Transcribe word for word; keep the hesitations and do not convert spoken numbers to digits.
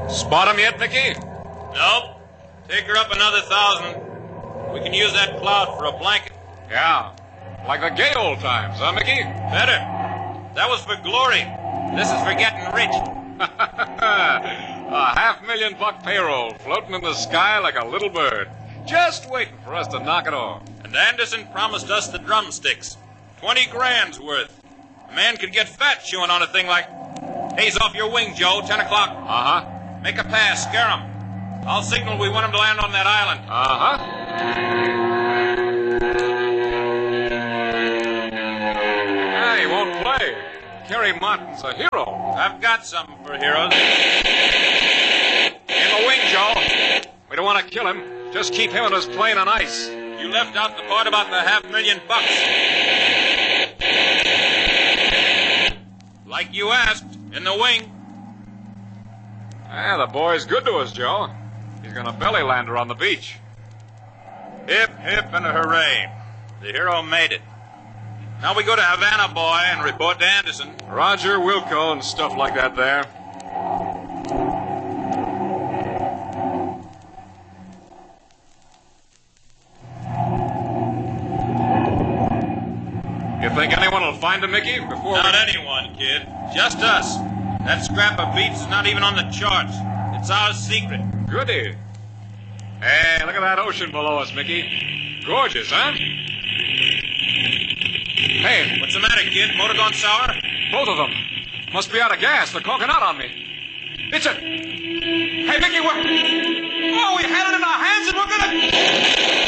Spot him yet, Mickey? Nope. Take her up another thousand. We can use that cloud for a blanket. Yeah. Like the gay old times, huh, Mickey? Better. That was for glory. This is for getting rich. A half million buck payroll floating in the sky like a little bird. Just waiting for us to knock it off. And Anderson promised us the drumsticks. Twenty grand's worth. A man could get fat chewing on a thing like... Haze off your wing, Joe. Ten o'clock. Uh-huh. Make a pass. Scare him. I'll signal we want him to land on that island. Uh-huh. Yeah, he won't play. Kerry Martin's a hero. I've got something for heroes. In the wing, Joe. We don't want to kill him. Just keep him and his plane on ice. You left out the part about the half million bucks. Like you asked, in the wing. Ah, the boy's good to us, Joe. He's going to belly land her on the beach. Hip, hip, and a hooray. The hero made it. Now we go to Havana, boy, and report to Anderson. Roger Wilco and stuff like that there. You think anyone will find him, Mickey, before Not we... anyone, kid. Just us. That scrap of beats is not even on the charts. It's our secret. Goody. Hey, look at that ocean below us, Mickey. Gorgeous, huh? Hey, What's the matter, kid? Motor gone sour? both of them. Must be out of gas. They're conking out on me. It's a... Hey, Mickey, we're... Oh, we had it in our hands and we're gonna...